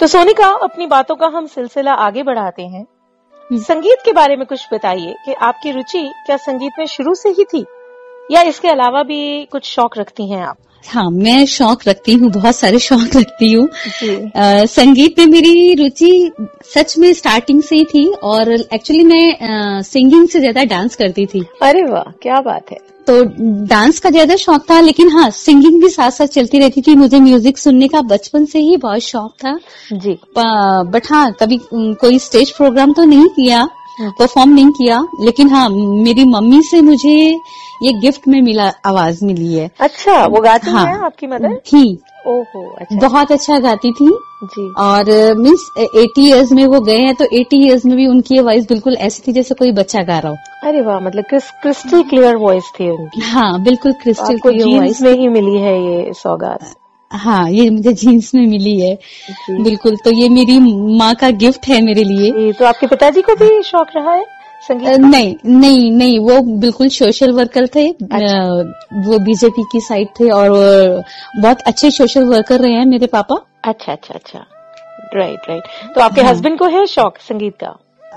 तो सोनिका, अपनी बातों का हम सिलसिला आगे बढ़ाते हैं। संगीत के बारे में कुछ बताइए कि आपकी रुचि क्या संगीत में शुरू से ही थी या इसके अलावा भी कुछ शौक रखती हैं आप? हाँ, मैं शौक रखती हूँ, बहुत सारे शौक रखती हूँ। संगीत में मेरी रुचि सच में स्टार्टिंग से ही थी और एक्चुअली मैं सिंगिंग से ज्यादा डांस करती थी। अरे वाह, क्या बात है। तो डांस का ज्यादा शौक था, लेकिन हाँ, सिंगिंग भी साथ साथ चलती रहती थी। मुझे म्यूजिक सुनने का बचपन से ही बहुत शौक था जी। बट हाँ, कभी कोई स्टेज प्रोग्राम तो नहीं किया, परफॉर्म नहीं किया, लेकिन हाँ, मेरी मम्मी से मुझे ये गिफ्ट में मिला, आवाज मिली है। अच्छा, वो गाती हैं आपकी मदर? थी। ओहो, अच्छा। बहुत अच्छा गाती थी जी। और मीन्स 80 इयर्स में वो गए हैं, तो 80 इयर्स में भी उनकी आवाज बिल्कुल ऐसी थी जैसे कोई बच्चा गा रहा हो। अरे वाह, मतलब क्रिस्टल क्लियर वॉइस थी उनकी। हाँ, बिल्कुल क्रिस्टल क्लियर वॉइस में ही मिली है ये सौगात। हाँ, ये मुझे जीन्स में मिली है। बिल्कुल, तो ये मेरी माँ का गिफ्ट है मेरे लिए। तो आपके पिताजी को भी शौक रहा है संगीत? नहीं, वो बिल्कुल सोशल वर्कर थे। अच्छा। वो बीजेपी की साइड थे और बहुत अच्छे सोशल वर्कर रहे हैं मेरे पापा। अच्छा, राइट। तो आपके हस्बैंड को है शौक संगीत का?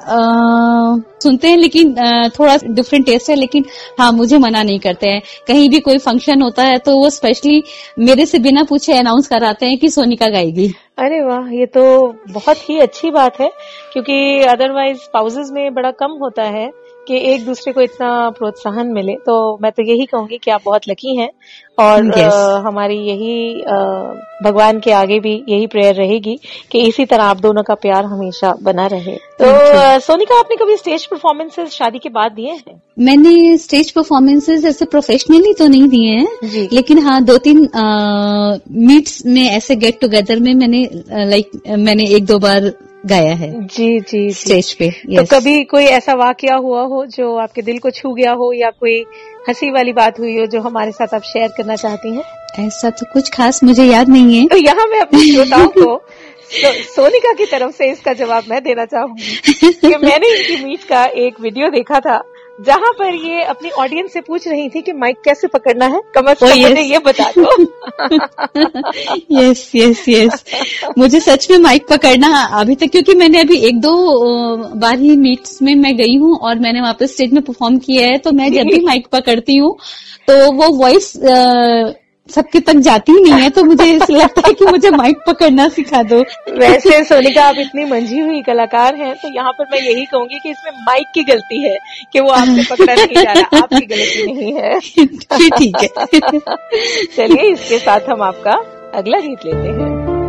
सुनते हैं, लेकिन थोड़ा डिफरेंट टेस्ट है, लेकिन हाँ, मुझे मना नहीं करते हैं। कहीं भी कोई फंक्शन होता है तो वो स्पेशली मेरे से बिना पूछे अनाउंस कराते हैं कि सोनिका गाएगी। अरे वाह, ये तो बहुत ही अच्छी बात है, क्योंकि अदरवाइज स्पाउसेस में बड़ा कम होता है कि एक दूसरे को इतना प्रोत्साहन मिले। तो मैं तो यही कहूंगी कि आप बहुत लकी हैं और हमारी यही भगवान के आगे भी यही प्रेयर रहेगी कि इसी तरह आप दोनों का प्यार हमेशा बना रहे। तो सोनिका, आपने कभी स्टेज परफॉर्मेंसेस शादी के बाद दिए हैं? मैंने स्टेज परफॉर्मेंसेस ऐसे प्रोफेशनली तो नहीं दिए हैं, लेकिन हाँ, 2-3 मीट्स में ऐसे गेट टुगेदर में मैंने 1-2 बार गाया है। जी स्टेज पे। तो कभी कोई ऐसा वाकया हुआ हो जो आपके दिल को छू गया हो या कोई हंसी वाली बात हुई हो जो हमारे साथ आप शेयर करना चाहती हैं? ऐसा तो कुछ खास मुझे याद नहीं है। तो यहाँ मैं अपने श्रोताओं को सोनिका की तरफ से इसका जवाब मैं देना चाहूंगी कि मैंने इनकी मीट का एक वीडियो देखा था जहाँ पर ये अपनी ऑडियंस से पूछ रही थी कि माइक कैसे पकड़ना है, कम से कम मुझे ये बता दो। यस। मुझे सच में माइक पकड़ना अभी तक, क्योंकि मैंने अभी 1-2 बार ही मीट्स में मैं गई हूँ और मैंने वहाँ पे स्टेज में परफॉर्म किया है, तो मैं जब भी माइक पकड़ती हूँ तो वो वॉइस सबके तक जाती ही नहीं है, तो मुझे ऐसा लगता है कि मुझे माइक पकड़ना सिखा दो। वैसे सोनिका, आप इतनी मंझी हुई कलाकार हैं, तो यहाँ पर मैं यही कहूंगी कि इसमें माइक की गलती है कि वो आपसे पकड़ा नहीं जा रहा, आपकी गलती नहीं है। ठीक है। चलिए, इसके साथ हम आपका अगला गीत लेते हैं।